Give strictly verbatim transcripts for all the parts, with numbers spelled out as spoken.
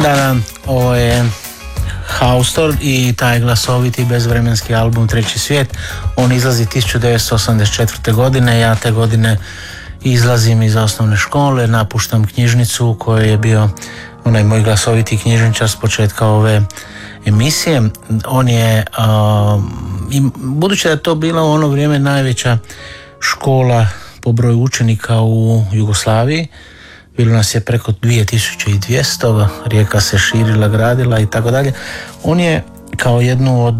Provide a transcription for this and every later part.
Da, da, ovo je Haustor i taj glasoviti bezvremenski album Treći svijet. On izlazi tisuću devetsto osamdeset četvrte. godine. Ja te godine izlazim iz osnovne škole, napuštam knjižnicu u kojoj je bio onaj moj glasoviti knjižničar s početka ove emisije. On je, uh, i budući da je to bila u ono vrijeme najveća škola po broju učenika u Jugoslaviji, bilo nas je preko dvije tisuće dvjesto, Rijeka se širila, gradila i tako dalje. On je kao jednu od,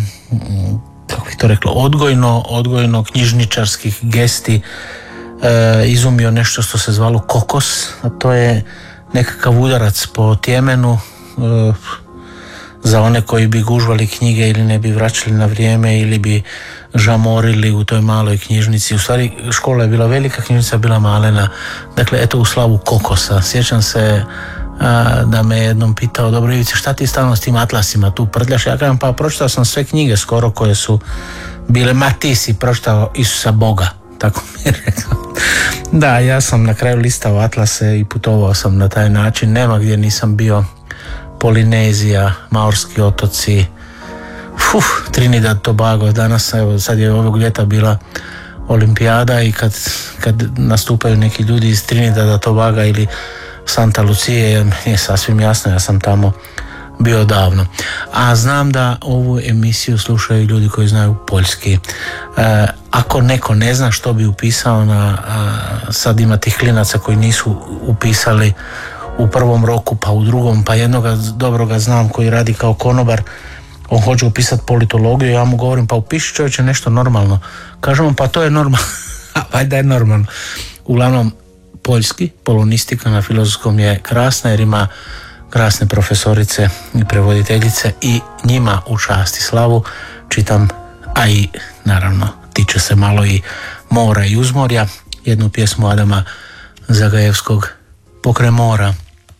kako bih to rekla, odgojno, odgojno knjižničarskih gesti e, izumio nešto što se zvalo kokos, a to je nekakav udarac po tjemenu e, za one koji bi gužvali knjige ili ne bi vraćali na vrijeme ili bi žamorili u toj maloj knjižnici. U stvari škola je bila velika, knjižnica je bila malena. Dakle, eto u slavu kokosa. Sjećam se a, da me jednom pitao: dobro Ivice, šta ti stalno s tim atlasima tu prdljaš? Ja kažem, pa pročitao sam sve knjige skoro koje su bile, ma ti si pročitao Isusa Boga. Tako mi je rekao. Da, ja sam na kraju listao atlase i putovao sam na taj način. Nema gdje nisam bio. Polinezija, Maorski otoci, Uf, Trinidad, Tobago. Danas, evo, sad je ovog ljeta bila olimpijada i kad, kad nastupaju neki ljudi iz Trinidada, Tobaga ili Santa Lucije, je sasvim jasno, ja sam tamo bio davno. A znam da ovu emisiju slušaju ljudi koji znaju poljski. E, ako neko ne zna što bi upisao na, a, sad ima tih klinaca koji nisu upisali u prvom roku, pa u drugom, pa jednoga dobroga znam koji radi kao konobar, on hoće upisati politologiju, ja mu govorim, pa upiši čovječe nešto normalno. Kažemo, pa to je normalno. A valjda je normalno. Uglavnom, poljski, polonistika na Filozofskom je krasna jer ima krasne profesorice i prevoditeljice i njima u čast i slavu čitam, a i naravno tiče se malo i mora i uzmorja, jednu pjesmu Adama Zagajevskog Pokraj mora.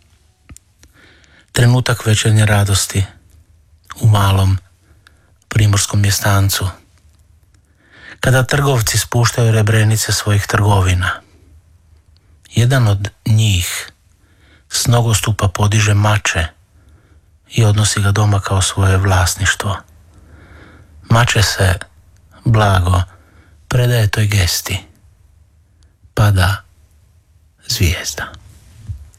Trenutak večernje radosti u malom primorskom mjestancu, kada trgovci spuštaju rebrenice svojih trgovina. Jedan od njih s nogostupa podiže mače i odnosi ga doma kao svoje vlasništvo. Mače se blago predaje toj gesti. Pada zvijezda.